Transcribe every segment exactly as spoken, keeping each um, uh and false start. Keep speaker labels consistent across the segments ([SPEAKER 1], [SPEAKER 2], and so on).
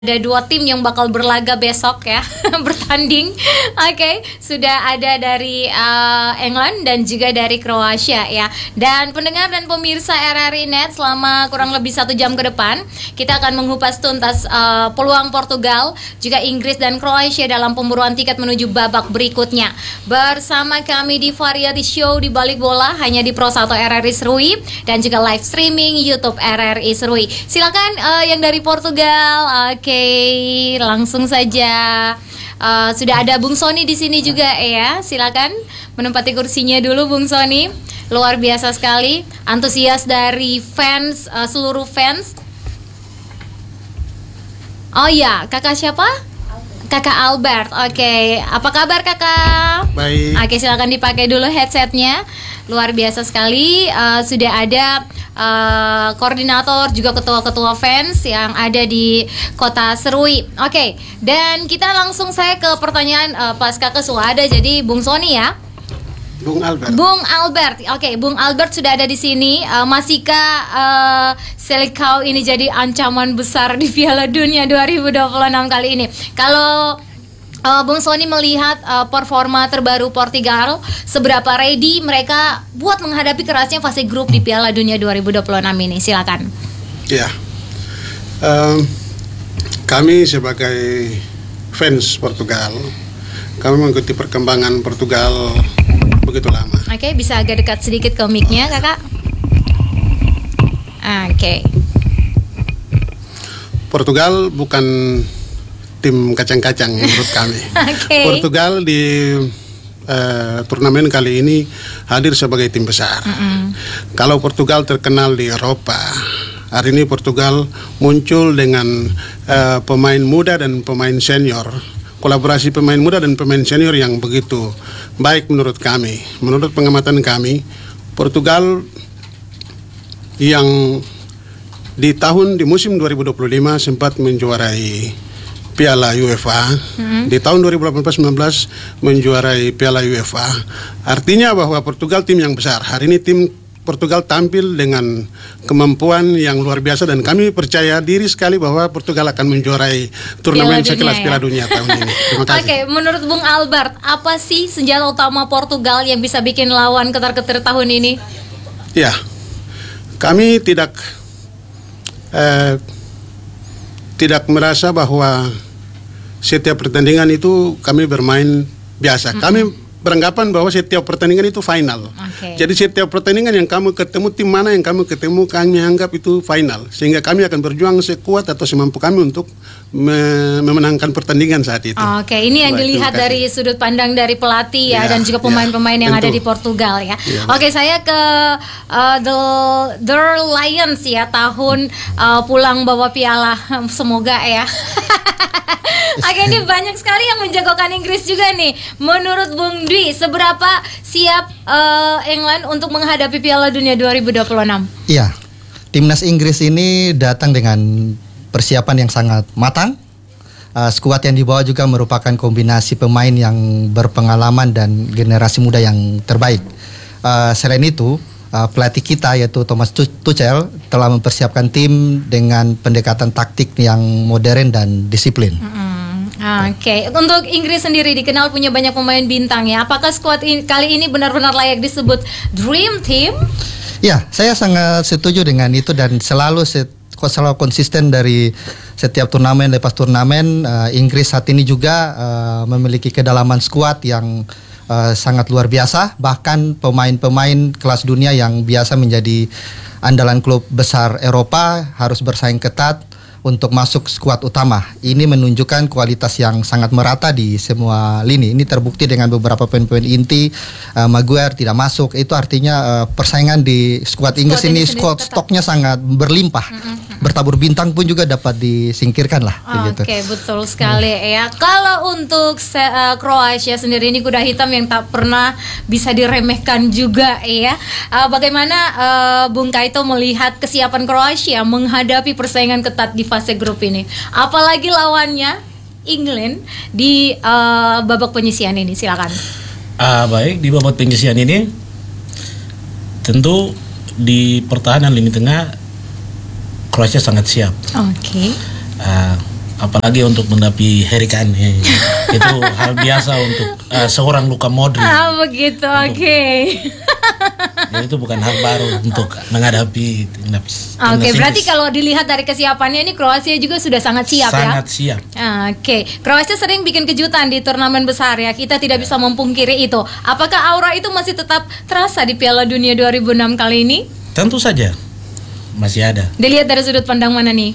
[SPEAKER 1] Ada dua tim yang bakal berlaga besok ya, bertanding. Oke, okay. Sudah ada dari uh, England dan juga dari Kroasia ya. Dan pendengar dan pemirsa R R I Net, selama kurang lebih satu jam ke depan, kita akan mengupas tuntas uh, peluang Portugal, juga Inggris dan Kroasia dalam pemburuan tiket menuju babak berikutnya. Bersama kami di Variety Show di Balik Bola, hanya di Pro satu R R I Serui, dan juga live streaming YouTube R R I Serui. Silakan uh, yang dari Portugal. Oke. Okay. Oke, langsung saja. Uh, sudah ada Bung Sony di sini juga ya. Silakan menempati kursinya dulu, Bung Sony. Luar biasa sekali, antusias dari fans, uh, seluruh fans. Oh ya, kakak siapa? Kakak Albert. Oke, okay. Apa kabar kakak?
[SPEAKER 2] Baik.
[SPEAKER 1] Oke, silakan dipakai dulu headsetnya. Luar biasa sekali. Uh, sudah ada uh, koordinator juga ketua-ketua fans yang ada di Kota Serui. Oke, okay. Dan kita langsung saya ke pertanyaan uh, pasca kesuada. Jadi Bung Sony ya.
[SPEAKER 2] Bung Albert.
[SPEAKER 1] Bung Albert. Oke, okay. Bung Albert sudah ada di sini. Uh, masihkah uh, Selecao ini jadi ancaman besar di Piala Dunia dua ribu dua puluh enam kali ini? Kalau Uh, Bung Sony melihat uh, performa terbaru Portugal, seberapa ready mereka buat menghadapi kerasnya fase grup di Piala Dunia dua ribu dua puluh enam ini? Silakan.
[SPEAKER 2] Ya, um, kami sebagai fans Portugal, kami mengikuti perkembangan Portugal begitu lama.
[SPEAKER 1] Oke, okay, bisa agak dekat sedikit ke mic-nya, kakak. Oke. Okay.
[SPEAKER 2] Portugal bukan tim kacang-kacang menurut kami.
[SPEAKER 1] Okay.
[SPEAKER 2] Portugal di uh, turnamen kali ini hadir sebagai tim besar. Mm-hmm. Kalau Portugal terkenal di Eropa, hari ini Portugal muncul dengan uh, pemain muda dan pemain senior. Kolaborasi pemain muda dan pemain senior yang begitu baik menurut kami. Menurut pengamatan kami, Portugal yang di tahun di musim dua ribu dua puluh lima sempat menjuarai Piala UEFA, hmm. di tahun dua ribu delapan belas sembilan belas menjuarai Piala UEFA. Artinya bahwa Portugal tim yang besar. Hari ini tim Portugal tampil dengan kemampuan yang luar biasa dan kami percaya diri sekali bahwa Portugal akan menjuarai turnamen sekelas ya? Piala Dunia tahun ini. Terima kasih.
[SPEAKER 1] Oke, menurut Bung Albert, apa sih senjata utama Portugal yang bisa bikin lawan ketar-ketir tahun ini?
[SPEAKER 2] Ya, kami tidak eh, tidak merasa bahwa setiap pertandingan itu kami bermain biasa. Mm-hmm. Kami beranggapan bahwa setiap pertandingan itu final. Okay. Jadi setiap pertandingan yang kamu ketemu, tim mana yang kamu ketemu, kami anggap itu final. Sehingga kami akan berjuang sekuat atau semampu kami untuk me- memenangkan pertandingan saat itu.
[SPEAKER 1] Oke, okay. Ini yang Wah, dilihat dari sudut pandang dari pelatih ya, ya dan juga pemain-pemain ya, yang tentu. Ada di Portugal ya. ya Oke, okay, saya ke uh, the the Lions ya, tahun uh, pulang bawa piala, semoga ya. Oke, ini banyak sekali yang menjagokan Inggris juga nih. Menurut Bung Dwi, seberapa siap uh, England untuk menghadapi Piala Dunia dua ribu dua puluh enam?
[SPEAKER 3] Iya, timnas Inggris ini datang dengan persiapan yang sangat matang. Uh, skuad yang dibawa juga merupakan kombinasi pemain yang berpengalaman dan generasi muda yang terbaik. Uh, selain itu, uh, pelatih kita yaitu Thomas Tuchel telah mempersiapkan tim dengan pendekatan taktik yang modern dan disiplin. Mm-hmm.
[SPEAKER 1] Oke, okay. Untuk Inggris sendiri dikenal punya banyak pemain bintang ya. Apakah skuad in, kali ini benar-benar layak disebut Dream Team?
[SPEAKER 3] Ya, saya sangat setuju dengan itu dan selalu set, selalu konsisten dari setiap turnamen lepas turnamen. Uh, Inggris saat ini juga uh, memiliki kedalaman skuad yang uh, sangat luar biasa. Bahkan pemain-pemain kelas dunia yang biasa menjadi andalan klub besar Eropa harus bersaing ketat untuk masuk skuad utama. Ini menunjukkan kualitas yang sangat merata di semua lini. Ini terbukti dengan beberapa pemain-pemain inti. uh, Maguire tidak masuk. Itu artinya uh, persaingan di skuad Inggris ini, skuad stoknya sangat berlimpah. Mm-hmm. Bertabur bintang pun juga dapat disingkirkan lah.
[SPEAKER 1] Oke, okay, betul sekali hmm. ya. Kalau untuk uh, Kroasia sendiri, ini kuda hitam yang tak pernah bisa diremehkan juga ya. Uh, bagaimana uh, Bung Kaito melihat kesiapan Kroasia menghadapi persaingan ketat di fase grup ini, apalagi lawannya England di uh, babak penyisihan ini? Silakan.
[SPEAKER 4] Uh, baik, di babak penyisihan ini tentu di pertahanan lini tengah Kroasia sangat siap.
[SPEAKER 1] Oke. Okay.
[SPEAKER 4] Uh, apalagi untuk menghadapi Harry Kane. Ya, itu hal biasa untuk uh, seorang Luka Modric.
[SPEAKER 1] Ah begitu, oke. Okay.
[SPEAKER 4] Ya, itu bukan hal baru untuk menghadapi timnas.
[SPEAKER 1] Oke, okay, berarti kalau dilihat dari kesiapannya ini Kroasia juga sudah sangat siap
[SPEAKER 4] sangat
[SPEAKER 1] ya.
[SPEAKER 4] Sangat siap.
[SPEAKER 1] Oke, okay. Kroasia sering bikin kejutan di turnamen besar ya. Kita tidak bisa memungkiri itu. Apakah aura itu masih tetap terasa di Piala Dunia dua ribu enam kali ini?
[SPEAKER 4] Tentu saja masih ada.
[SPEAKER 1] Dilihat dari sudut pandang mana nih?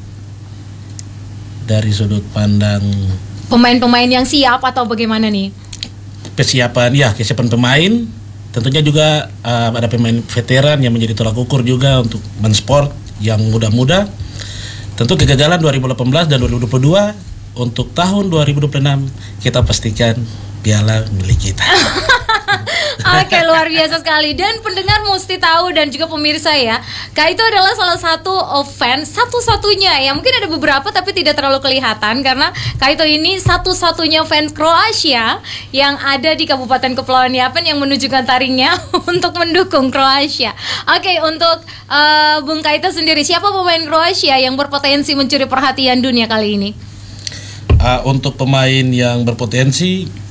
[SPEAKER 4] Dari sudut pandang
[SPEAKER 1] pemain-pemain yang siap atau bagaimana nih?
[SPEAKER 4] Kesiapan ya, kesiapan pemain. Tentunya juga uh, ada pemain veteran yang menjadi tolak ukur juga untuk men-sport yang muda-muda. Tentu kegagalan dua ribu delapan belas dan dua ribu dua puluh dua, untuk tahun dua ribu dua puluh enam kita pastikan piala milik kita.
[SPEAKER 1] Oke, luar biasa sekali. Dan pendengar mesti tahu dan juga pemirsa ya, Kak itu adalah salah satu fans satu-satunya ya. Mungkin ada beberapa tapi tidak terlalu kelihatan karena Kak itu ini satu-satunya fans Kroasia yang ada di Kabupaten Kepulauan Yapen yang menunjukkan taringnya untuk mendukung Kroasia. Oke, untuk uh, Bung Kaito sendiri, siapa pemain Kroasia yang berpotensi mencuri perhatian dunia kali ini?
[SPEAKER 4] Uh, untuk pemain yang berpotensi,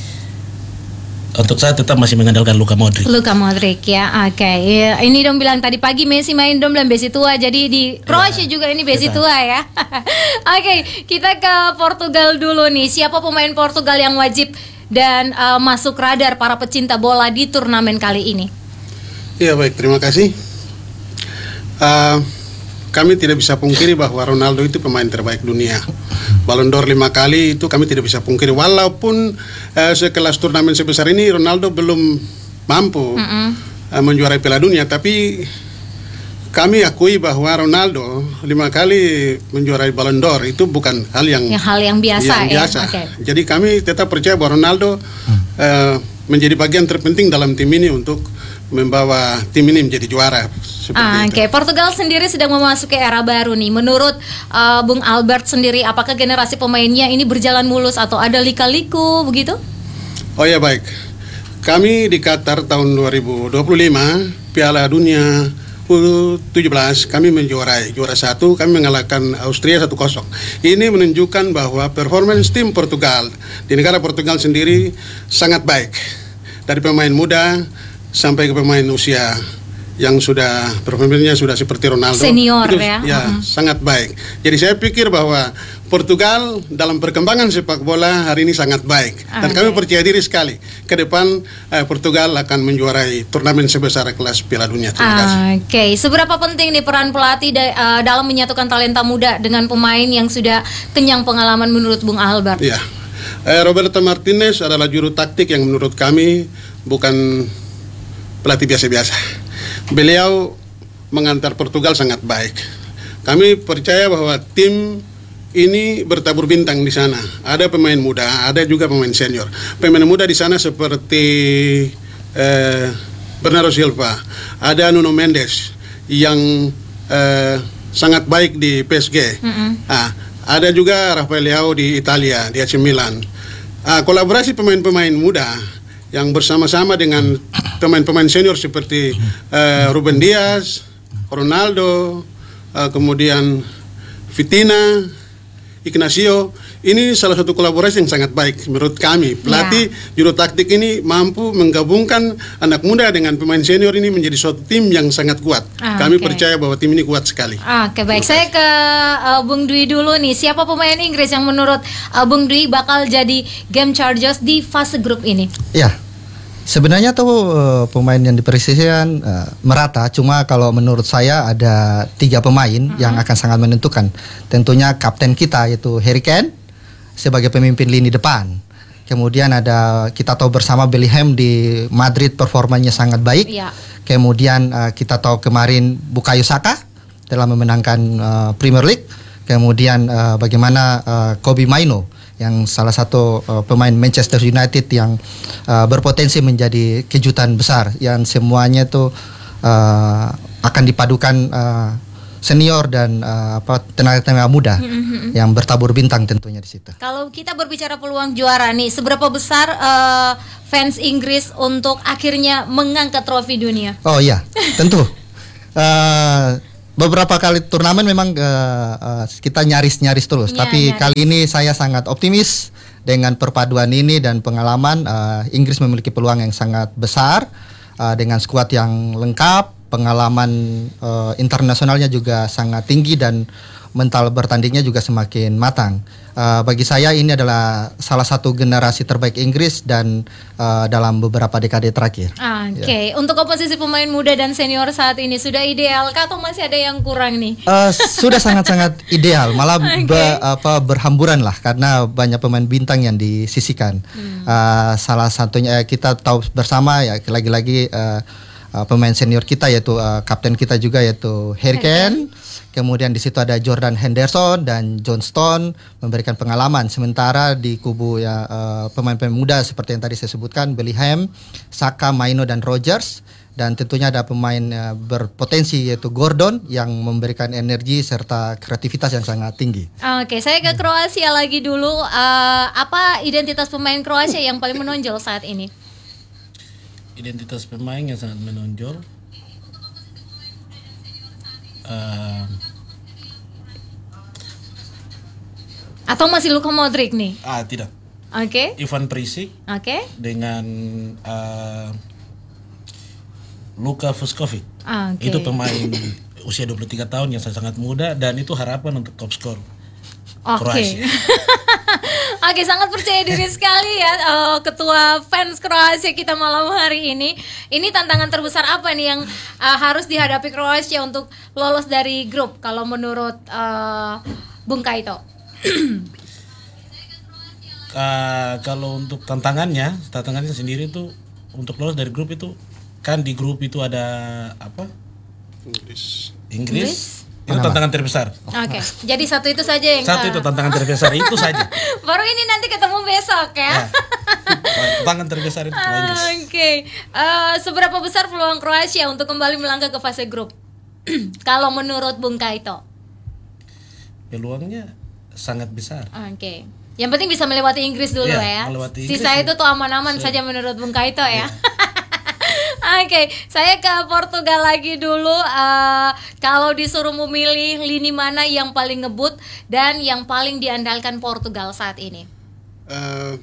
[SPEAKER 4] untuk saya tetap masih mengandalkan Luka Modric.
[SPEAKER 1] Luka Modric ya, oke. Okay. Ini dong bilang tadi pagi Messi main dong bilang besi tua, jadi di Kroasia ya, juga ini besi kita. tua ya. Oke, okay, kita ke Portugal dulu nih. Siapa pemain Portugal yang wajib dan uh, masuk radar para pecinta bola di turnamen kali ini?
[SPEAKER 2] Iya baik, terima kasih. Uh, kami tidak bisa pungkiri bahwa Ronaldo itu pemain terbaik dunia. Ballon d'Or lima kali itu kami tidak bisa pungkiri. Walaupun uh, sekelas turnamen sebesar ini Ronaldo belum mampu mm-hmm. uh, menjuarai Piala Dunia, tapi kami akui bahwa Ronaldo lima kali menjuarai Ballon d'Or itu bukan hal yang,
[SPEAKER 1] yang hal yang biasa.
[SPEAKER 2] Yang
[SPEAKER 1] ya?
[SPEAKER 2] biasa.
[SPEAKER 1] Okay.
[SPEAKER 2] Jadi kami tetap percaya bahwa Ronaldo uh, menjadi bagian terpenting dalam tim ini untuk membawa tim ini menjadi juara.
[SPEAKER 1] Ah, Oke, okay. Portugal sendiri sedang memasuki era baru nih. Menurut uh, Bung Albert sendiri, apakah generasi pemainnya ini berjalan mulus atau ada lika-liku begitu?
[SPEAKER 2] Oh ya baik, kami di Qatar tahun dua ribu dua puluh lima Piala Dunia U tujuh belas kami menjuarai juara satu, kami mengalahkan Austria satu kosong. Ini menunjukkan bahwa performance tim Portugal di negara Portugal sendiri sangat baik, dari pemain muda sampai ke pemain usia yang sudah performanya sudah seperti Ronaldo,
[SPEAKER 1] senior
[SPEAKER 2] itu,
[SPEAKER 1] ya,
[SPEAKER 2] ya uh-huh. sangat baik. Jadi saya pikir bahwa Portugal dalam perkembangan sepak bola hari ini sangat baik, dan okay. kami percaya diri sekali ke depan eh, Portugal akan menjuarai turnamen sebesar kelas Piala Dunia. Terima kasih.
[SPEAKER 1] Oke, okay. Seberapa penting nih peran pelatih da- uh, dalam menyatukan talenta muda dengan pemain yang sudah kenyang pengalaman menurut Bung Albert?
[SPEAKER 2] Ya, eh, Roberto Martinez adalah juru taktik yang menurut kami bukan pelatih biasa-biasa. Beliau mengantar Portugal sangat baik. Kami percaya bahwa tim ini bertabur bintang di sana. Ada pemain muda, ada juga pemain senior. Pemain muda di sana seperti eh, Bernardo Silva, ada Nuno Mendes yang eh, sangat baik di P S G. Mm-hmm. Ah, ada juga Rafael Leao di Italia, di A C Milan. Ah, kolaborasi pemain-pemain muda yang bersama-sama dengan pemain-pemain senior seperti uh, Ruben Dias, Ronaldo, uh, kemudian Vitina, Ignacio. Ini salah satu kolaborasi yang sangat baik menurut kami. Pelatih ya. Juru taktik ini mampu menggabungkan anak muda dengan pemain senior ini menjadi suatu tim yang sangat kuat. Ah, kami okay. percaya bahwa tim ini kuat sekali.
[SPEAKER 1] Ah, Oke, okay, baik. Saya ke uh, Bung Dwi dulu nih. Siapa pemain Inggris yang menurut uh, Bung Dwi bakal jadi game changers di fase grup ini?
[SPEAKER 3] Ya. Sebenarnya tuh uh, pemain yang diperisikan uh, merata, cuma kalau menurut saya ada tiga pemain uh-huh. yang akan sangat menentukan. Tentunya kapten kita yaitu Harry Kane sebagai pemimpin lini depan. Kemudian ada, kita tahu bersama Bellingham di Madrid performanya sangat baik. Yeah. Kemudian uh, kita tahu kemarin Bukayo Saka dalam memenangkan uh, Premier League. Kemudian uh, bagaimana uh, Kobbie Mainoo yang salah satu uh, pemain Manchester United yang uh, berpotensi menjadi kejutan besar, yang semuanya itu uh, akan dipadukan uh, senior dan uh, apa tenaga-tenaga muda mm-hmm. yang bertabur bintang tentunya di situ.
[SPEAKER 1] Kalau kita berbicara peluang juara nih, seberapa besar uh, fans Inggris untuk akhirnya mengangkat trofi dunia?
[SPEAKER 3] Oh iya, tentu. uh, beberapa kali turnamen memang uh, uh, kita nyaris-nyaris terus,
[SPEAKER 1] Ya,
[SPEAKER 3] tapi
[SPEAKER 1] nyaris.
[SPEAKER 3] kali ini saya sangat optimis dengan perpaduan ini dan pengalaman. uh, Inggris memiliki peluang yang sangat besar uh, dengan skuad yang lengkap, pengalaman uh, internasionalnya juga sangat tinggi dan mental bertandingnya juga semakin matang. Uh, bagi saya ini adalah salah satu generasi terbaik Inggris dan uh, dalam beberapa dekade terakhir.
[SPEAKER 1] Oke, untuk komposisi pemain muda dan senior saat ini sudah ideal kah atau masih ada yang kurang nih?
[SPEAKER 3] Uh, sudah sangat-sangat ideal, malah
[SPEAKER 1] Oke.
[SPEAKER 3] be- apa, berhamburan lah karena banyak pemain bintang yang disisikan.
[SPEAKER 1] Hmm.
[SPEAKER 3] Uh, salah satunya eh, kita tahu bersama ya lagi-lagi uh, uh, pemain senior kita yaitu uh, kapten kita juga yaitu Harry Kane. Kemudian di situ ada Jordan Henderson dan John Stone memberikan pengalaman. Sementara di kubu ya uh, pemain-pemain muda seperti yang tadi saya sebutkan, Bellingham, Saka, Maino dan Rogers. Dan tentunya ada pemain uh, berpotensi yaitu Gordon yang memberikan energi serta kreativitas yang sangat tinggi.
[SPEAKER 1] Oke, saya ke Kroasia lagi dulu. Eh, apa identitas pemain Kroasia yang paling menonjol saat ini?
[SPEAKER 4] Identitas pemain yang sangat menonjol. Uh,
[SPEAKER 1] Atau masih Luka Modric nih?
[SPEAKER 4] ah tidak.
[SPEAKER 1] Oke,
[SPEAKER 4] Ivan Perisic
[SPEAKER 1] oke,
[SPEAKER 4] dengan uh, Luka Vuskovic.
[SPEAKER 1] oke.
[SPEAKER 4] Itu pemain usia dua puluh tiga tahun yang sangat muda dan itu harapan untuk top skor
[SPEAKER 1] Oke.
[SPEAKER 4] Kroasia.
[SPEAKER 1] Oke, sangat percaya diri sekali ya eh, ketua fans Kroasia kita malam hari ini. Ini tantangan terbesar apa nih yang eh, harus dihadapi Kroasia untuk lolos dari grup kalau menurut eh, Bung Kaito?
[SPEAKER 4] Uh, kalau untuk tantangannya, tantangannya sendiri tuh untuk lolos dari grup itu kan di grup itu ada apa?
[SPEAKER 2] Inggris.
[SPEAKER 4] Inggris.
[SPEAKER 1] Inggris?
[SPEAKER 4] Itu tantangan terbesar.
[SPEAKER 1] Oke, jadi satu itu saja yang
[SPEAKER 4] Satu
[SPEAKER 1] eh,
[SPEAKER 4] itu tantangan terbesar itu saja.
[SPEAKER 1] baru ini nanti ketemu besok ya.
[SPEAKER 4] Ya. Tantangan terbesar itu cuma Inggris.
[SPEAKER 1] Oke, Eh, seberapa besar peluang Kroasia untuk kembali melangkah ke fase grup? Kalau menurut Bung Kaito?
[SPEAKER 4] Peluangnya sangat besar.
[SPEAKER 1] Oke, yang penting bisa melewati Inggris dulu
[SPEAKER 4] Iya,
[SPEAKER 1] ya.
[SPEAKER 4] melewati Inggris
[SPEAKER 1] Sisa
[SPEAKER 4] ya.
[SPEAKER 1] itu tuh aman-aman saja menurut Bung Kaito ya. Oke, saya ke Portugal lagi dulu. Eh, kalau disuruh memilih lini mana yang paling ngebut dan yang paling diandalkan Portugal saat ini?
[SPEAKER 2] Eh,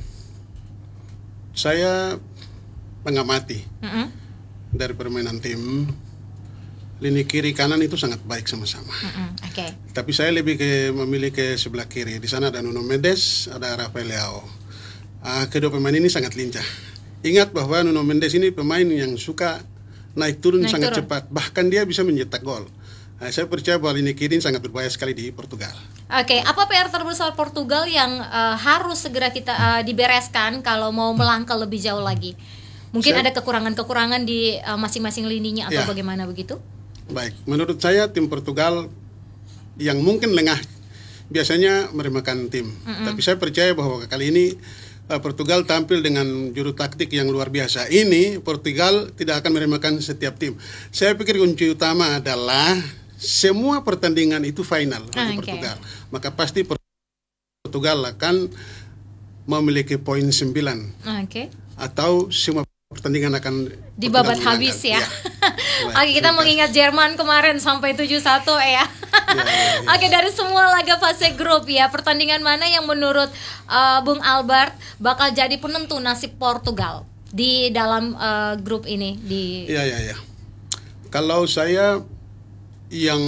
[SPEAKER 2] saya mengamati
[SPEAKER 1] Mm-mm.
[SPEAKER 2] dari permainan tim, lini kiri kanan itu sangat baik sama-sama.
[SPEAKER 1] Mm-mm, Oke.
[SPEAKER 2] Tapi saya lebih ke memilih ke sebelah kiri. Di sana ada Nuno Mendes, ada Rafael Leao. Ah, kedua pemain ini sangat lincah. Ingat bahwa Nuno Mendes ini pemain yang suka naik turun
[SPEAKER 1] Naik
[SPEAKER 2] sangat
[SPEAKER 1] turun.
[SPEAKER 2] cepat. Bahkan dia bisa mencetak gol. Nah, saya percaya bahwa lini kiri ini sangat berbahaya sekali di Portugal.
[SPEAKER 1] Oke, apa P R terbesar Portugal yang eh, harus segera kita eh, dibereskan kalau mau melangkah lebih jauh lagi? Mungkin
[SPEAKER 2] Saya-
[SPEAKER 1] ada kekurangan-kekurangan di eh, masing-masing lininya atau
[SPEAKER 2] Ya.
[SPEAKER 1] bagaimana begitu?
[SPEAKER 2] Baik, menurut saya tim Portugal yang mungkin lengah biasanya meremehkan tim. Tapi saya percaya bahwa kali ini uh, Portugal tampil dengan juru taktik yang luar biasa. Ini Portugal tidak akan meremehkan setiap tim. Saya pikir kunci utama adalah semua pertandingan itu final bagi
[SPEAKER 1] Ah, oke.
[SPEAKER 2] Portugal. Maka pasti Portugal akan memiliki poin sembilan
[SPEAKER 1] Oke.
[SPEAKER 2] atau semua pertandingan akan
[SPEAKER 1] Dibabat
[SPEAKER 2] Portugal
[SPEAKER 1] habis
[SPEAKER 2] menangkan.
[SPEAKER 1] ya.
[SPEAKER 2] Baik,
[SPEAKER 1] Oke, kita
[SPEAKER 2] terima
[SPEAKER 1] mengingat Jerman kemarin sampai tujuh satu ya. Oke, dari semua laga fase grup ya, pertandingan mana yang menurut uh, Bung Albert bakal jadi penentu nasib Portugal di dalam uh, grup ini di
[SPEAKER 2] Iya, iya, iya. Kalau saya yang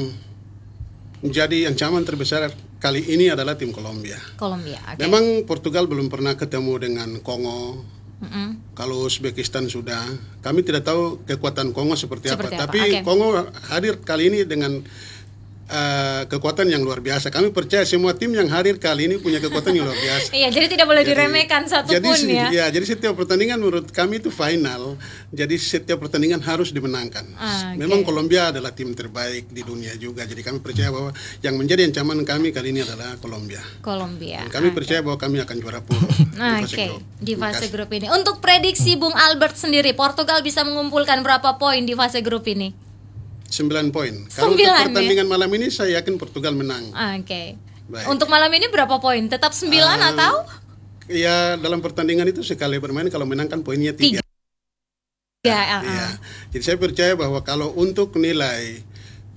[SPEAKER 2] menjadi ancaman terbesar kali ini adalah tim Kolombia.
[SPEAKER 1] Kolombia. Oke.
[SPEAKER 2] Memang Portugal belum pernah ketemu dengan Kongo.
[SPEAKER 1] Mm-mm.
[SPEAKER 2] Kalau Uzbekistan sudah, kami tidak tahu kekuatan Kongo seperti,
[SPEAKER 1] Seperti apa,
[SPEAKER 2] apa. Tapi
[SPEAKER 1] oke.
[SPEAKER 2] Kongo hadir kali ini dengan uh, kekuatan yang luar biasa. Kami percaya semua tim yang hadir kali ini punya kekuatan yang luar biasa.
[SPEAKER 1] Iya, jadi tidak boleh
[SPEAKER 2] Jadi-
[SPEAKER 1] diremehkan satu
[SPEAKER 2] jadi,
[SPEAKER 1] pun
[SPEAKER 2] si-
[SPEAKER 1] ya.
[SPEAKER 2] jadi setiap pertandingan menurut kami itu final. Jadi setiap pertandingan harus dimenangkan.
[SPEAKER 1] Ah, oke.
[SPEAKER 2] Memang Kolombia adalah tim terbaik di dunia juga. Jadi kami percaya bahwa yang menjadi ancaman kami kali ini adalah Kolombia.
[SPEAKER 1] Kolombia.
[SPEAKER 2] Dan kami
[SPEAKER 1] Oke.
[SPEAKER 2] percaya bahwa kami akan juara pool di
[SPEAKER 1] Nah,
[SPEAKER 2] fase
[SPEAKER 1] Oke,
[SPEAKER 2] grup.
[SPEAKER 1] di
[SPEAKER 2] Terima
[SPEAKER 1] fase
[SPEAKER 2] kasih.
[SPEAKER 1] grup ini. Untuk prediksi Bung Albert sendiri, Portugal bisa mengumpulkan berapa poin di fase grup ini?
[SPEAKER 2] Sembilan poin. Kalau untuk
[SPEAKER 1] Sembilan, ya?
[SPEAKER 2] pertandingan malam ini saya yakin Portugal menang.
[SPEAKER 1] Oke.
[SPEAKER 2] Baik.
[SPEAKER 1] Untuk malam ini berapa poin? Tetap sembilan
[SPEAKER 2] Ah,
[SPEAKER 1] atau?
[SPEAKER 2] Ya dalam pertandingan itu sekali bermain kalau menang kan poinnya tiga.
[SPEAKER 1] Tiga. Ya, uh,
[SPEAKER 2] Iya. Jadi saya percaya bahwa kalau untuk nilai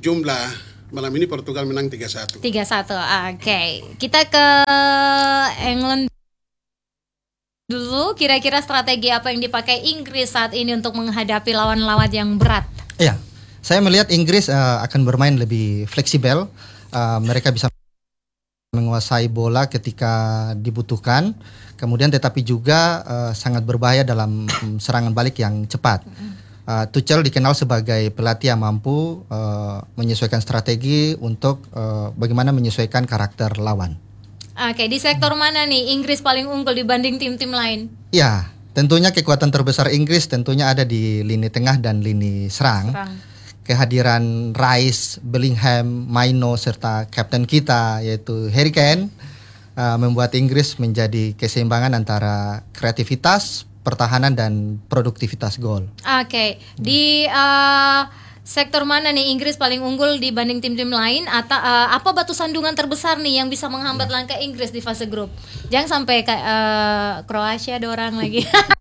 [SPEAKER 2] jumlah malam ini Portugal menang tiga satu.
[SPEAKER 1] tiga satu. Oke. Kita ke England dulu. Kira-kira strategi apa yang dipakai Inggris saat ini untuk menghadapi lawan-lawan yang berat?
[SPEAKER 3] Iya, saya melihat Inggris uh, akan bermain lebih fleksibel. Uh, mereka bisa menguasai bola ketika dibutuhkan. Kemudian tetapi juga uh, sangat berbahaya dalam um, serangan balik yang cepat. Uh, Tuchel dikenal sebagai pelatih yang mampu uh, menyesuaikan strategi untuk uh, bagaimana menyesuaikan karakter lawan.
[SPEAKER 1] Oke, di sektor mana nih Inggris paling unggul dibanding tim-tim lain?
[SPEAKER 3] Ya, tentunya kekuatan terbesar Inggris tentunya ada di lini tengah dan lini serang.
[SPEAKER 1] Serang.
[SPEAKER 3] Kehadiran Rice, Bellingham, Maino serta kapten kita yaitu Harry Kane uh, membuat Inggris menjadi keseimbangan antara kreativitas, pertahanan dan produktivitas gol.
[SPEAKER 1] Oke, di uh, sektor mana nih Inggris paling unggul dibanding tim-tim lain? Atau uh, apa batu sandungan terbesar nih yang bisa menghambat langkah Inggris di fase grup? Jangan sampai kayak uh, Kroasia ada orang lagi.